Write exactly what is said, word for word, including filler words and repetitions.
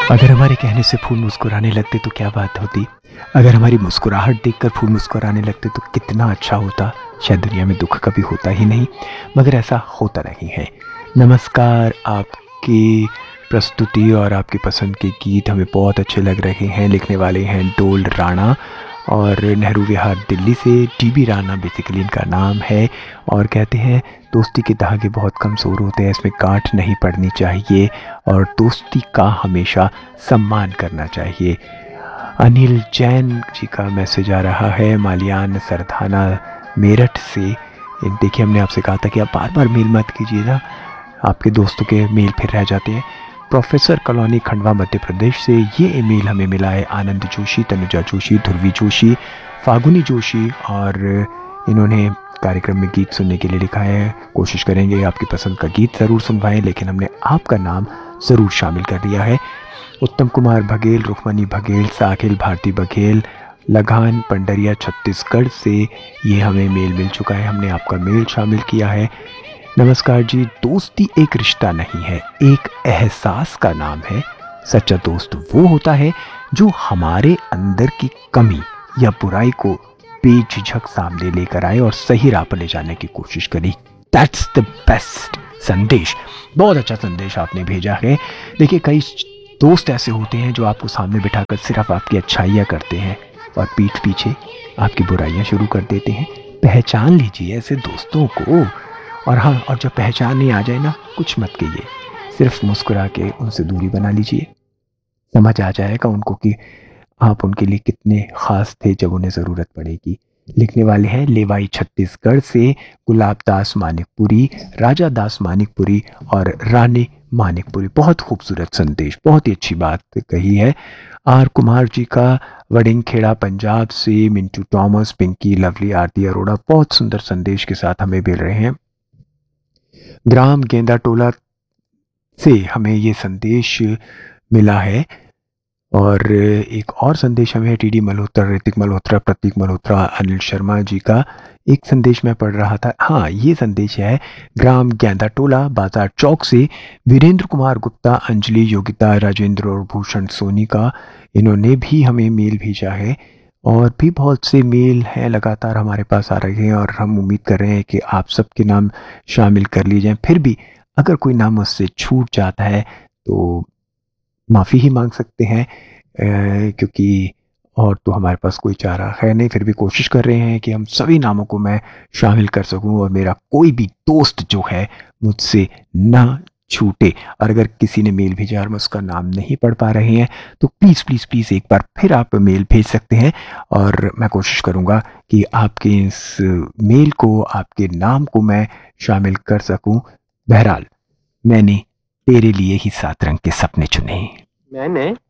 अगर हमारे कहने से फूल मुस्कुराने लगते तो क्या बात होती। अगर हमारी मुस्कुराहट देखकर फूल मुस्कुराने लगते तो कितना अच्छा होता। शायद दुनिया में दुख कभी होता ही नहीं, मगर ऐसा होता नहीं है। नमस्कार, आपकी प्रस्तुति और आपकी पसंद के गीत हमें बहुत अच्छे लग रहे हैं। लिखने वाले हैं डोल राणा और नेहरू विहार दिल्ली से। टीबी राणा बेसिकली इनका नाम है और कहते हैं दोस्ती के धागे बहुत कमज़ोर होते हैं, इसमें गांठ नहीं पड़नी चाहिए और दोस्ती का हमेशा सम्मान करना चाहिए। अनिल जैन जी का मैसेज आ रहा है मालियान सरधाना मेरठ से। देखिए, हमने आपसे कहा था कि आप बार बार मेल मत कीजिए ना, आपके दोस्तों के मेल फिर रह जाते हैं। प्रोफेसर कॉलोनी खंडवा मध्य प्रदेश से ये ईमेल हमें मिला है। आनंद जोशी, तनुजा जोशी, ध्रुवी जोशी, फागुनी जोशी और इन्होंने कार्यक्रम में गीत सुनने के लिए लिखा है। कोशिश करेंगे आपकी पसंद का गीत ज़रूर सुनवाएं, लेकिन हमने आपका नाम ज़रूर शामिल कर दिया है। उत्तम कुमार बघेल, रुक्मणी बघेल, साहिल भारती बघेल, लगान पंडरिया छत्तीसगढ़ से ये हमें मेल मिल चुका है। हमने आपका मेल शामिल किया है। नमस्कार जी, दोस्ती एक रिश्ता नहीं है, एक एहसास का नाम है। सच्चा दोस्त वो होता है जो हमारे अंदर की कमी या बुराई को बेझिझक सामने लेकर आए और सही राह पर ले जाने की कोशिश करी। दैट्स द बेस्ट संदेश। बहुत अच्छा संदेश आपने भेजा है। देखिए, कई दोस्त ऐसे होते हैं जो आपको सामने बिठाकर सिर्फ आपकी अच्छाइयाँ करते हैं और पीठ पीछे आपकी बुराइयाँ शुरू कर देते हैं। पहचान लीजिए ऐसे दोस्तों को। और हाँ, और जब पहचान नहीं आ जाए ना, कुछ मत कहिए, सिर्फ मुस्कुरा के उनसे दूरी बना लीजिए। समझ आ जाएगा उनको कि आप उनके लिए कितने खास थे जब उन्हें ज़रूरत पड़ेगी। लिखने वाले हैं लेवाई छत्तीसगढ़ से गुलाब दास मानिकपुरी, राजा दास मानिकपुरी और रानी मानिकपुरी। बहुत खूबसूरत संदेश, बहुत ही अच्छी बात कही है। आर कुमार जी का वडिंगखेड़ा पंजाब से, मिंटू थॉमस, पिंकी, लवली, आरती अरोड़ा बहुत सुंदर संदेश के साथ हमें मिल रहे हैं। ग्राम गेंदा टोला से हमें ये संदेश मिला है और एक और संदेश हमें टीडी मल्होत्रा, ऋतिक मल्होत्रा, प्रतीक मल्होत्रा, अनिल शर्मा जी का एक संदेश मैं पढ़ रहा था। हाँ, ये संदेश है ग्राम गेंदा टोला बाजार चौक से वीरेंद्र कुमार गुप्ता, अंजलि, योगिता, राजेंद्र और भूषण सोनी का। इन्होंने भी हमें मेल भेजा है और भी बहुत से मेल हैं लगातार हमारे पास आ रहे हैं और हम उम्मीद कर रहे हैं कि आप सबके नाम शामिल कर लिए जाएं। फिर भी अगर कोई नाम उससे छूट जाता है तो माफ़ी ही मांग सकते हैं, क्योंकि और तो हमारे पास कोई चारा है नहीं। फिर भी कोशिश कर रहे हैं कि हम सभी नामों को मैं शामिल कर सकूं और मेरा कोई भी दोस्त जो है मुझसे ना छूटे। और अगर किसी ने मेल भेजा और मैं उसका नाम नहीं पढ़ पा रहे हैं तो प्लीज़ प्लीज़ प्लीज़ एक बार फिर आप मेल भेज सकते हैं और मैं कोशिश करूंगा कि आपके इस मेल को, आपके नाम को मैं शामिल कर सकूं। बहरहाल, मैंने तेरे लिए ही सात रंग के सपने चुने। मैंने